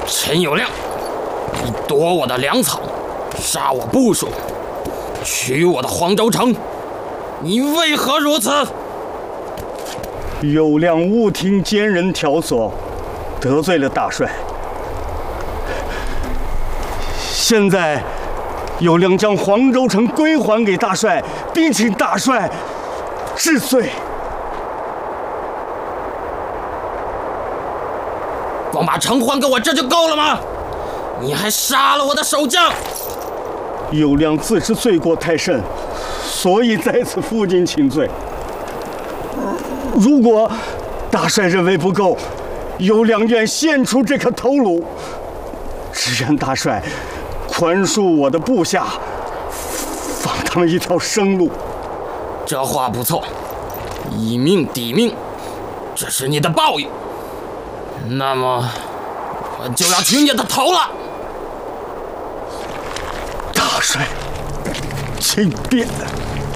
陈友谅，你夺我的粮草，杀我部属，取我的黄州城，你为何如此？ 友谅误听奸人挑唆，得罪了大帅。现在，友谅将黄州城归还给大帅，并请大帅治罪。 光把城还给我，这就够了吗？你还杀了我的守将！ 友谅自知罪过太甚，所以在此负荆请罪。如果大帅认为不够，友谅愿献出这颗头颅，只愿大帅宽恕我的部下，放他们一条生路。 这话不错，以命抵命，这是你的报应。那么，我就要取你的头了。 大帅，请便。